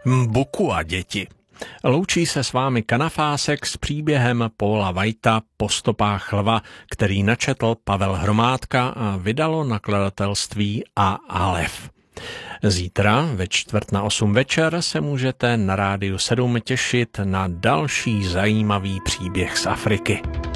Buku a děti. Loučí se s vámi Kanafásek s příběhem Paula Whitea Po stopách lva, který načetl Pavel Hromádka a vydalo nakladatelství A. Alef. Zítra ve 7:45 večer se můžete na Rádiu 7 těšit na další zajímavý příběh z Afriky.